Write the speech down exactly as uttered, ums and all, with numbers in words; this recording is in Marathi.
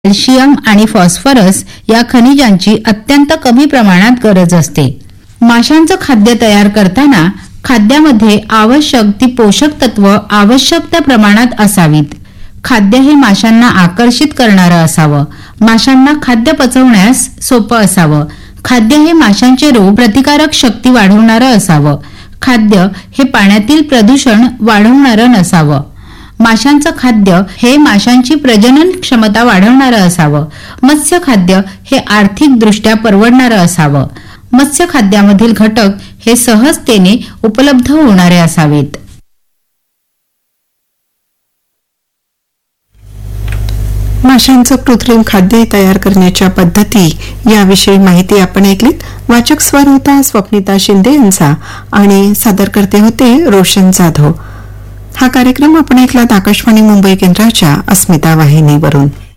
कॅल्शियम आणि फॉस्फरस या खनिजांची अत्यंत कमी प्रमाणात गरज असते. माशांचं खाद्य तयार करताना खाद्यामध्ये आवश्यक ती पोषक तत्व आवश्यक त्या प्रमाणात असावीत. खाद्य हे माशांना आकर्षित करणारं असावं. माशांना खाद्य पचवण्यास सोपं असावं. खाद्य हे माशांचे रोग प्रतिकारक शक्ती वाढवणारं असावं. खाद्य हे पाण्यातील प्रदूषण वाढवणारं नसावं. माशांचं खाद्य हे माशांची प्रजनन क्षमता वाढवणारं असावं. मत्स्य खाद्य हे आर्थिकदृष्ट्या परवडणारं असावं. मत्स्य खाद्यामधील घटक हे सहजतेने उपलब्ध होणारे असावेत. माशांचं कृत्रिम खाद्य तयार करण्याच्या पद्धती याविषयी माहिती आपण ऐकलीत. वाचक स्वर होता स्वप्निता शिंदे यांचा आणि सादरकर्ते होते रोशन जाधव. हा कार्यक्रम आपण ऐकलात आकाशवाणी मुंबई केंद्राच्या अस्मिता वाहिनीवरून.